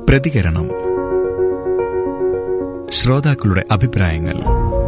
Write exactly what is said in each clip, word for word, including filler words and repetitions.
പ്രതികരണം. ശ്രോതാക്കളുടെ അഭിപ്രായങ്ങൾ.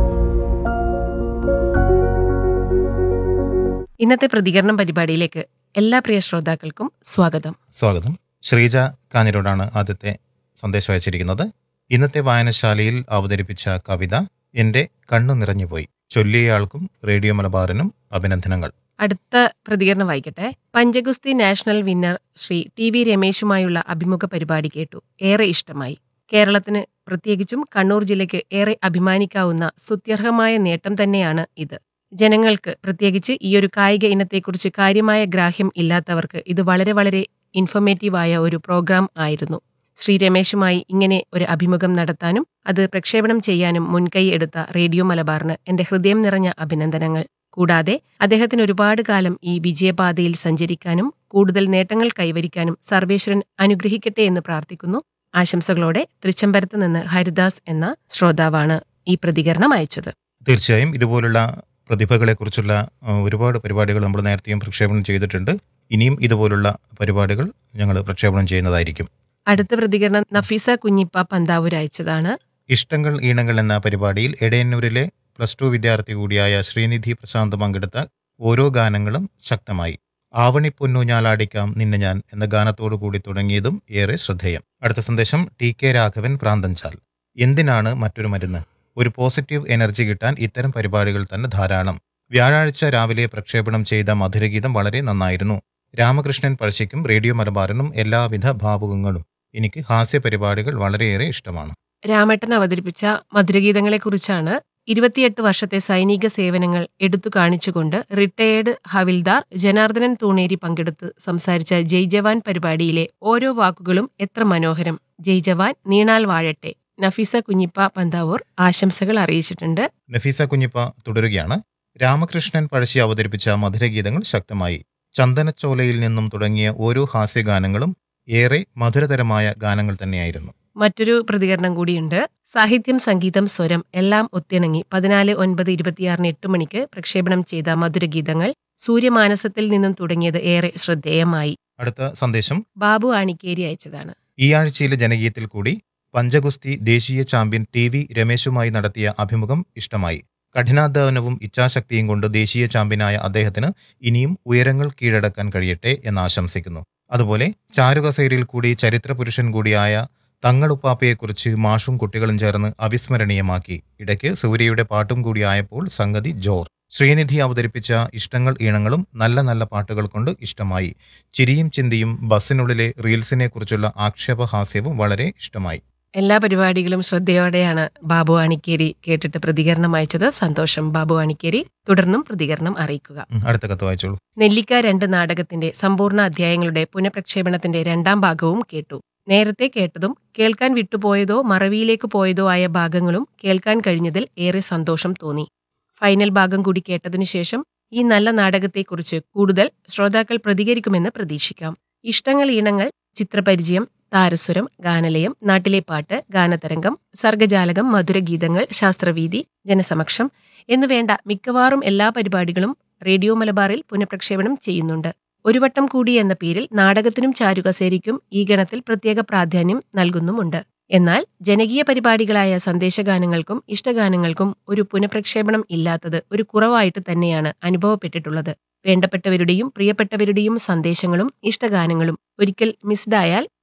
ഇന്നത്തെ പ്രതികരണം പരിപാടിയിലേക്ക് എല്ലാ പ്രിയ ശ്രോതാക്കൾക്കും സ്വാഗതം. സ്വാഗതം. ശ്രീജ കാഞ്ഞിരോടാണ് ആദ്യത്തെ സന്ദേശം അയച്ചിരിക്കുന്നത്. ഇന്നത്തെ വായനശാലയിൽ അവതരിപ്പിച്ച കവിത എൻ്റെ കണ്ണു നിറഞ്ഞുപോയി. ചൊല്ലിയയാൾക്കും റേഡിയോ മലബാറിനും അഭിനന്ദനങ്ങൾ. അടുത്ത പ്രതികരണം വായിക്കട്ടെ. പഞ്ചഗുസ്തി national winner Shri T V രമേശുമായുള്ള അഭിമുഖ പരിപാടി കേട്ടു. ഏറെ ഇഷ്ടമായി. കേരളത്തിന്, പ്രത്യേകിച്ചും കണ്ണൂർ ജില്ലയ്ക്ക് ഏറെ അഭിമാനിക്കാവുന്ന സ്തുത്യർഹമായ നേട്ടം തന്നെയാണ് ഇത്. ജനങ്ങൾക്ക്, പ്രത്യേകിച്ച് ഈയൊരു കായിക ഇനത്തെക്കുറിച്ച് കാര്യമായ ഗ്രാഹ്യം ഇല്ലാത്തവർക്ക് ഇത് വളരെ വളരെ ഇൻഫോർമേറ്റീവായ ഒരു പ്രോഗ്രാം ആയിരുന്നു. ശ്രീ രമേശുമായി ഇങ്ങനെ ഒരു അഭിമുഖം നടത്താനും അത് പ്രക്ഷേപണം ചെയ്യാനും മുൻകൈ എടുത്ത റേഡിയോ മലബാറിന് എന്റെ ഹൃദയം നിറഞ്ഞ അഭിനന്ദനങ്ങൾ. കൂടാതെ അദ്ദേഹത്തിന് ഒരുപാട് കാലം ഈ വിജയപാതയിൽ സഞ്ചരിക്കാനും കൂടുതൽ നേട്ടങ്ങൾ കൈവരിക്കാനും സർവേശ്വരൻ അനുഗ്രഹിക്കട്ടെ എന്ന് പ്രാർത്ഥിക്കുന്നു. ആശംസകളോടെ തൃച്ചംബരത്ത് നിന്ന് ഹരിദാസ് എന്ന ശ്രോതാവാണ് ഈ പ്രതികരണം അയച്ചത്. തീർച്ചയായും ഇതുപോലുള്ള പ്രതിഭകളെക്കുറിച്ചുള്ള ഒരുപാട് പരിപാടികൾ നമ്മൾ നേരത്തെയും പ്രക്ഷേപണം ചെയ്തിട്ടുണ്ട്. ഇനിയും ഇതുപോലുള്ള പരിപാടികൾ ഞങ്ങൾ പ്രക്ഷേപണം ചെയ്യുന്നതായിരിക്കും. അടുത്ത പ്രതികരണം നഫീസ കുഞ്ഞിപ്പ പന്താവൂർ അയച്ചതാണ്. ഇഷ്ടങ്ങൾ ഈണങ്ങൾ എന്ന പരിപാടിയിൽ എടയന്നൂരിലെ പ്ലസ് ടു വിദ്യാർത്ഥി കൂടിയായ ശ്രീനിധി പ്രശാന്ത് പങ്കെടുത്ത ഓരോ ഗാനങ്ങളും ശക്തമായി. ആവണി പൊന്നു ഞാലാടിക്കാം നിന്നെ ഞാൻ എന്ന ഗാനത്തോടു കൂടി തുടങ്ങിയതും ഏറെ ശ്രദ്ധേയം. അടുത്ത സന്ദേശം ടി കെ രാഘവൻ പ്രാന്തൻചാൽ. എന്തിനാണ് മറ്റൊരു മരുന്ന്? ഒരു പോസിറ്റീവ് എനർജി കിട്ടാൻ ഇത്തരം പരിപാടികൾ തന്നെ ധാരാളം. വ്യാഴാഴ്ച രാവിലെ പ്രക്ഷേപണം ചെയ്ത മധുരഗീതം വളരെ നന്നായിരുന്നു. രാമകൃഷ്ണൻ പഴശ്ശിക്കും റേഡിയോ മലബാറിനും എല്ലാവിധ ഭാവുകങ്ങളും. എനിക്ക് ഹാസ്യ പരിപാടികൾ വളരെയേറെ ഇഷ്ടമാണ്. രാമേട്ടൻ അവതരിപ്പിച്ച മധുരഗീതങ്ങളെക്കുറിച്ചാണ്. ഇരുപത്തിയെട്ട് വർഷത്തെ സൈനിക സേവനങ്ങൾ എടുത്തു കാണിച്ചുകൊണ്ട് റിട്ടയേർഡ് ഹവിൽദാർ ജനാർദ്ദനൻ തൂണേരി പങ്കെടുത്ത് സംസാരിച്ച ജയ് ജവാൻ പരിപാടിയിലെ ഓരോ വാക്കുകളും എത്ര മനോഹരം. ജയ് ജവാൻ നീണാൽ വാഴട്ടെ. നഫീസ കുഞ്ഞിപ്പ പന്താവൂർ ആശംസകൾ അറിയിച്ചിട്ടുണ്ട്. നഫീസ കുഞ്ഞിപ്പ തുടരുകയാണ്. രാമകൃഷ്ണൻ പഴശ്ശി അവതരിപ്പിച്ച മധുരഗീതങ്ങൾ ശക്തമായി. ചന്ദനച്ചോലയിൽ നിന്നും തുടങ്ങിയ ഓരോ ഹാസ്യഗാനങ്ങളും ഏറെ മധുരതരമായ ഗാനങ്ങൾ തന്നെയായിരുന്നു. മറ്റൊരു പ്രതികരണം കൂടിയുണ്ട്. സാഹിത്യം, സംഗീതം, സ്വരം എല്ലാം ഒത്തിണങ്ങി പതിനാല് ഒൻപത് ഇരുപത്തിയാറിന് എട്ട് മണിക്ക് പ്രക്ഷേപണം ചെയ്ത മധുരഗീതങ്ങൾ സൂര്യമാനസത്തിൽ നിന്നും തുടങ്ങിയത് ഏറെ ശ്രദ്ധേയമായി. അടുത്ത സന്ദേശം ബാബു ആണിക്കേരി അയച്ചതാണ്. ഈ ആഴ്ചയിലെ ജനഗീതത്തിൽ കൂടി പഞ്ചഗുസ്തി ദേശീയ ചാമ്പ്യൻ ടി വി രമേശുമായി നടത്തിയ അഭിമുഖം ഇഷ്ടമായി. കഠിനാധ്വാനവും ഇച്ഛാശക്തിയും കൊണ്ട് ദേശീയ ചാമ്പ്യനായ അദ്ദേഹത്തിന് ഇനിയും ഉയരങ്ങൾ കീഴടക്കാൻ കഴിയട്ടെ എന്ന് ആശംസിക്കുന്നു. അതുപോലെ ചാരുകസേരയിൽ കൂടി ചരിത്ര പുരുഷൻ കൂടിയായ തങ്ങളുപ്പാപ്പയെക്കുറിച്ച് മാഷും കുട്ടികളും ചേർന്ന് അവിസ്മരണീയമാക്കി. ഇടയ്ക്ക് സൂര്യയുടെ പാട്ടും കൂടിയായപ്പോൾ സംഗതി ജോർ. ശ്രീനിധി അവതരിപ്പിച്ച ഇഷ്ടങ്ങൾ ഈണങ്ങളും നല്ല നല്ല പാട്ടുകൾ കൊണ്ട് ഇഷ്ടമായി. ചിരിയും ചിന്തിയും ബസ്സിനുള്ളിലെ റീൽസിനെ കുറിച്ചുള്ള ആക്ഷേപഹാസ്യവും വളരെ ഇഷ്ടമായി. എല്ലാ പരിപാടികളും ശ്രദ്ധയോടെയാണ് ബാബു ആണിക്കേരി കേട്ടിട്ട് പ്രതികരണം അയച്ചത്. സന്തോഷം ബാബു ആണിക്കേരി. തുടർന്നും പ്രതികരണം അറിയിക്കുക. അടുത്ത കത്ത് വായിച്ചോളൂ. നെല്ലിക്ക രണ്ട് നാടകത്തിന്റെ സമ്പൂർണ്ണ അധ്യായങ്ങളുടെ പുനഃപ്രക്ഷേപണത്തിന്റെ രണ്ടാം ഭാഗവും കേട്ടു. നേരത്തെ കേട്ടതും കേൾക്കാൻ വിട്ടുപോയതോ മറവിയിലേക്ക് പോയതോ ആയ ഭാഗങ്ങളും കേൾക്കാൻ കഴിഞ്ഞതിൽ ഏറെ സന്തോഷം തോന്നി. ഫൈനൽ ഭാഗം കൂടി കേട്ടതിനു ശേഷം ഈ നല്ല നാടകത്തെക്കുറിച്ച് കൂടുതൽ ശ്രോതാക്കൾ പ്രതികരിക്കുമെന്ന് പ്രതീക്ഷിക്കാം. ഇഷ്ടങ്ങൾ ഈണങ്ങൾ, ചിത്രപരിചയം, താരസ്വരം, ഗാനലയം, നാട്ടിലെ പാട്ട്, ഗാനതരംഗം, സർഗജാലകം, മധുരഗീതങ്ങൾ, ശാസ്ത്രവീതി, ജനസമക്ഷം എന്നുവേണ്ട മിക്കവാറും എല്ലാ പരിപാടികളും റേഡിയോ മലബാറിൽ പുനഃപ്രക്ഷേപണം ചെയ്യുന്നുണ്ട്. ഒരു വട്ടം കൂടി എന്ന പേരിൽ നാടകത്തിനും ചാരുകസേരയ്ക്കും ഈ ഗണത്തിൽ പ്രത്യേക പ്രാധാന്യം നൽകുന്നുമുണ്ട്. എന്നാൽ ജനകീയ പരിപാടികളായ സന്ദേശഗാനങ്ങൾക്കും ഇഷ്ടഗാനങ്ങൾക്കും ഒരു പുനഃപ്രക്ഷേപണം ഇല്ലാത്തത് ഒരു കുറവായിട്ട് തന്നെയാണ് അനുഭവപ്പെട്ടിട്ടുള്ളത്. വേണ്ടപ്പെട്ടവരുടെയും പ്രിയപ്പെട്ടവരുടെയും സന്ദേശങ്ങളും ഇഷ്ടഗാനങ്ങളും ഒരിക്കൽ മിസ്ഡായാൽ